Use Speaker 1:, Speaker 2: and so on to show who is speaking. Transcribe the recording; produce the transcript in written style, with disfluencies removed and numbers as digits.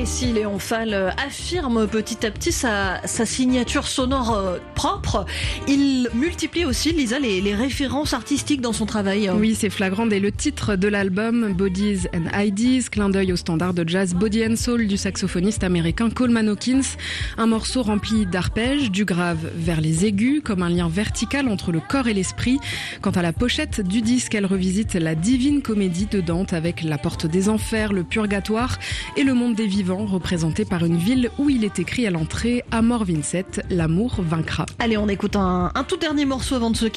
Speaker 1: ici, Léon Fall affirme petit à petit sa signature sonore propre. Il multiplie aussi, Lisa, les références artistiques dans son travail.
Speaker 2: Oui, c'est flagrant dès le titre de l'album, Bodies and IDs, clin d'œil au standard de jazz Body and Soul du saxophoniste américain Coleman Hawkins. Un morceau rempli d'arpèges, du grave vers les aigus, comme un lien vertical entre le corps et l'esprit. Quant à la pochette du disque, elle revisite la divine comédie de Dante avec la porte des enfers, le purgatoire et le monde des vivants, représenté par une ville où il est écrit à l'entrée « Amor Vincet, l'amour vaincra ».
Speaker 1: Allez, on écoute un tout dernier morceau avant de se quitter.